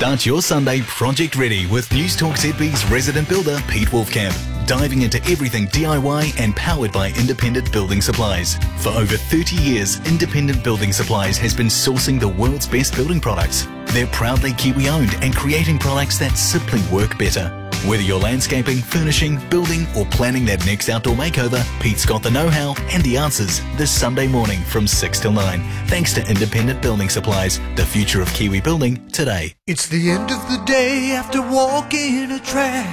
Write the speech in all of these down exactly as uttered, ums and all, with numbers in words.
Start your Sunday project ready with Newstalk Z B's resident builder Pete Wolfcamp, diving into everything D I Y and powered by Independent Building Supplies. For over thirty years, Independent Building Supplies has been sourcing the world's best building products. They're proudly Kiwi-owned and creating products that simply work better. Whether you're landscaping, furnishing, building, or planning that next outdoor makeover, Pete's got the know-how and the answers this Sunday morning from six till nine. Thanks to Independent Building Supplies, the future of Kiwi building today. It's the end of the day after walking a track,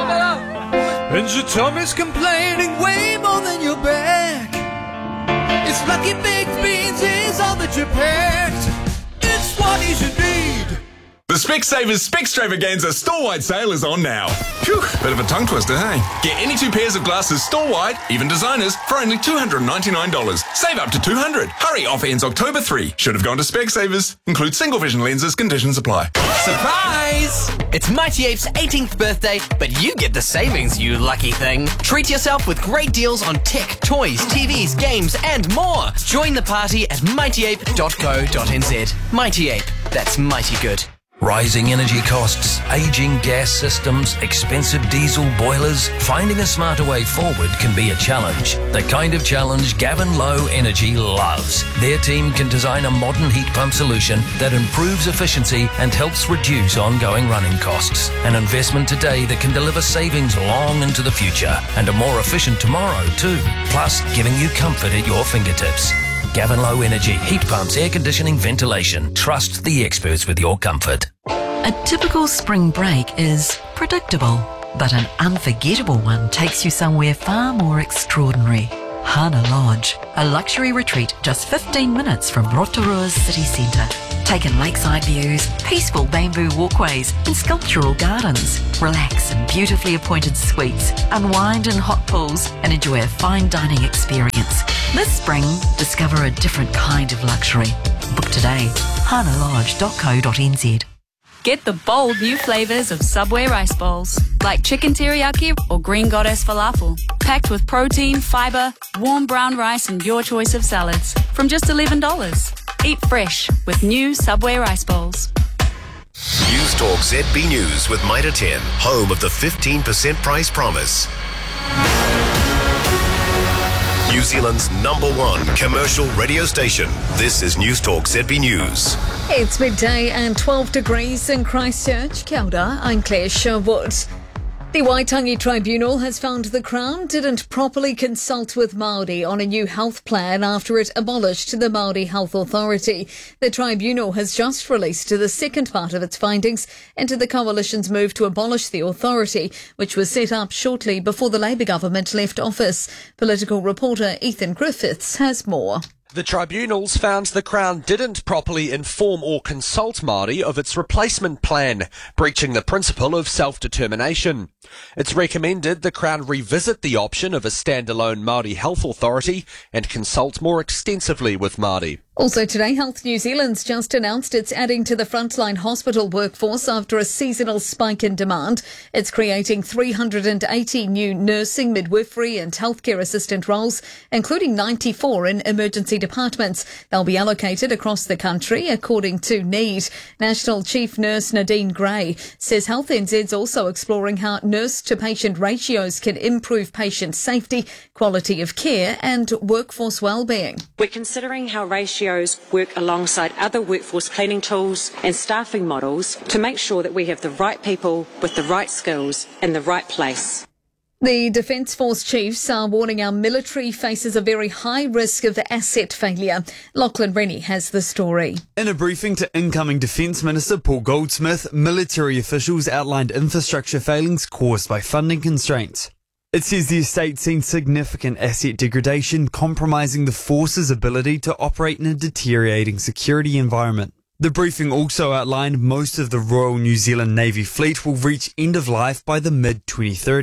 and your tummy's complaining way more than your back. It's lucky baked beans is all that you packed. It's what you should need. The Specsavers Specstravaganza store-wide sale is on now. Phew, bit of a tongue twister, hey? Get any two pairs of glasses store-wide, even designers, for only two hundred ninety-nine dollars. Save up to two hundred dollars. Hurry, offer ends October third. Should have gone to Specsavers. Include single vision lenses, conditions apply. Surprise! It's Mighty Ape's eighteenth birthday, but you get the savings, you lucky thing. Treat yourself with great deals on tech, toys, T Vs, games, and more. Join the party at mighty ape dot co dot n z. Mighty Ape, that's mighty good. Rising energy costs, ageing gas systems, expensive diesel boilers. Finding a smarter way forward can be a challenge. The kind of challenge Gavin Low Energy loves. Their team can design a modern heat pump solution that improves efficiency and helps reduce ongoing running costs. An investment today that can deliver savings long into the future and a more efficient tomorrow too. Plus, giving you comfort at your fingertips. Gavin Low Energy, heat pumps, air conditioning, ventilation. Trust the experts with your comfort. A typical spring break is predictable, but an unforgettable one takes you somewhere far more extraordinary. Hana Lodge, a luxury retreat just fifteen minutes from Rotorua's city centre. Take in lakeside views, peaceful bamboo walkways and sculptural gardens. Relax in beautifully appointed suites, unwind in hot pools and enjoy a fine dining experience. This spring, discover a different kind of luxury. Book today, hana lodge dot co dot n z. Get the bold new flavours of Subway rice bowls, like chicken teriyaki or green goddess falafel, packed with protein, fibre, warm brown rice and your choice of salads, from just eleven dollars. Eat fresh with new Subway rice bowls. Newstalk Z B News with Mitre ten, home of the fifteen percent price promise. New Zealand's number one commercial radio station. This is Newstalk Z B News. It's midday and twelve degrees in Christchurch. Kia ora, I'm Claire Sherwood. The Waitangi Tribunal has found the Crown didn't properly consult with Māori on a new health plan after it abolished the Māori Health Authority. The tribunal has just released the second part of its findings into the Coalition's move to abolish the authority, which was set up shortly before the Labour government left office. Political reporter Ethan Griffiths has more. The tribunals found the Crown didn't properly inform or consult Māori of its replacement plan, breaching the principle of self-determination. It's recommended the Crown revisit the option of a standalone Māori Health Authority and consult more extensively with Māori. Also today, Health New Zealand's just announced it's adding to the frontline hospital workforce after a seasonal spike in demand. It's creating three hundred eighty new nursing, midwifery and healthcare assistant roles, including ninety-four in emergency departments. They'll be allocated across the country according to need. National Chief Nurse Nadine Gray says Health N Z's also exploring how nurse-to-patient ratios can improve patient safety, quality of care and workforce wellbeing. We're considering how ratios work alongside other workforce planning tools and staffing models to make sure that we have the right people with the right skills in the right place. The Defence Force chiefs are warning our military faces a very high risk of asset failure. Lachlan Rennie has the story. In a briefing to incoming Defence Minister Paul Goldsmith, military officials outlined infrastructure failings caused by funding constraints. It says the estate's seen significant asset degradation, compromising the force's ability to operate in a deteriorating security environment. The briefing also outlined most of the Royal New Zealand Navy fleet will reach end of life by the mid twenty thirties.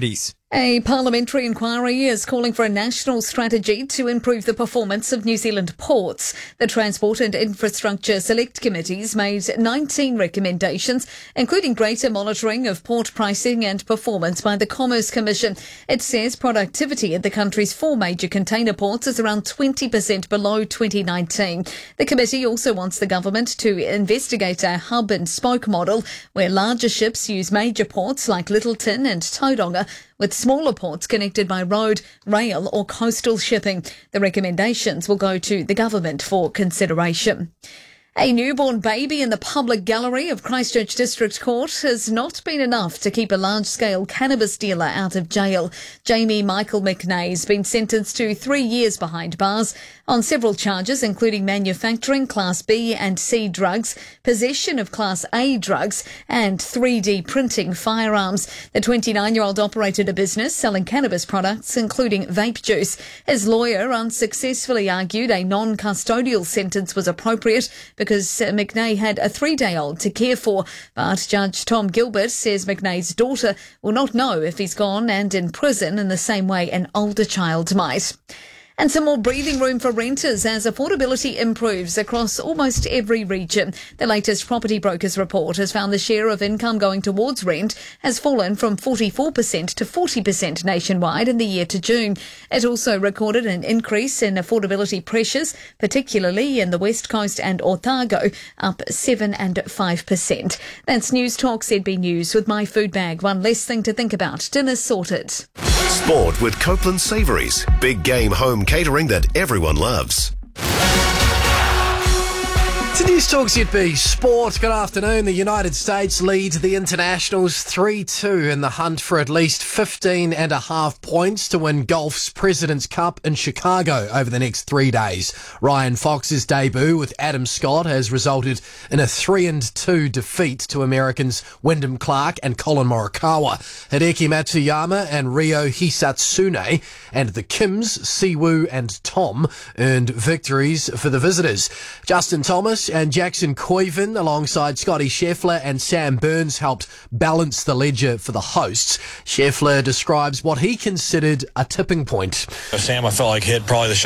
A parliamentary inquiry is calling for a national strategy to improve the performance of New Zealand ports. The Transport and Infrastructure Select Committees made nineteen recommendations, including greater monitoring of port pricing and performance by the Commerce Commission. It says productivity at the country's four major container ports is around twenty percent below twenty nineteen. The committee also wants the government to investigate a hub and spoke model where larger ships use major ports like Lyttelton and Tauranga, with smaller ports connected by road, rail or coastal shipping. The recommendations will go to the government for consideration. A newborn baby in the public gallery of Christchurch District Court has not been enough to keep a large-scale cannabis dealer out of jail. Jamie Michael McNay has been sentenced to three years behind bars on several charges, including manufacturing Class B and C drugs, possession of Class A drugs, and three D printing firearms. The twenty-nine-year-old operated a business selling cannabis products, including vape juice. His lawyer unsuccessfully argued a non-custodial sentence was appropriate because McNay had a three-day-old to care for. But Judge Tom Gilbert says McNay's daughter will not know if he's gone and in prison in the same way an older child might. And some more breathing room for renters as affordability improves across almost every region. The latest Property Brokers report has found the share of income going towards rent has fallen from forty-four percent to forty percent nationwide in the year to June. It also recorded an increase in affordability pressures, particularly in the West Coast and Otago, up seven and five percent. That's News Talk Z B News with My Food Bag. One less thing to think about. Dinner's sorted. Sport with Copeland Savouries. Big game home catering that everyone loves. To News Talk Z B Sport, good afternoon. The United States leads the Internationals three two in the hunt for at least fifteen and a half points to win golf's President's Cup in Chicago over the next three days. Ryan Fox's debut with Adam Scott has resulted in a three and two defeat to Americans Wyndham Clark and Colin Morikawa. Hideki Matsuyama and Ryo Hisatsune and the Kims, Siwoo and Tom earned victories for the visitors. Justin Thomas and Jackson Koivin alongside Scotty Scheffler and Sam Burns helped balance the ledger for the hosts. Scheffler describes what he considered a tipping point. Sam, I felt like hit probably the shot